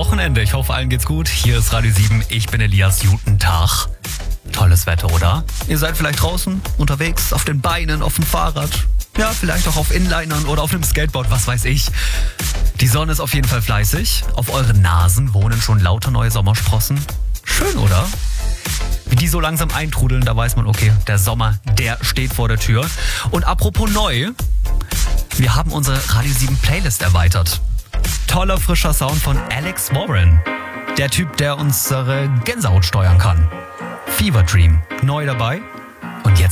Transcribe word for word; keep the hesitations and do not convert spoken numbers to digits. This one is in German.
Wochenende. Ich hoffe, allen geht's gut. Hier ist Radio sieben. Ich bin Elias. Guten Tag. Tolles Wetter, oder? Ihr seid vielleicht draußen, unterwegs, auf den Beinen, auf dem Fahrrad. Ja, vielleicht auch auf Inlinern oder auf einem Skateboard, was weiß ich. Die Sonne ist auf jeden Fall fleißig. Auf euren Nasen wohnen schon lauter neue Sommersprossen. Schön, oder? Wie die so langsam eintrudeln, da weiß man, okay, der Sommer, der steht vor der Tür. Und apropos neu, wir haben unsere Radio sieben Playlist erweitert. Toller, frischer Sound von Alex Warren. Der Typ, der unsere Gänsehaut steuern kann. Fever Dream, neu dabei.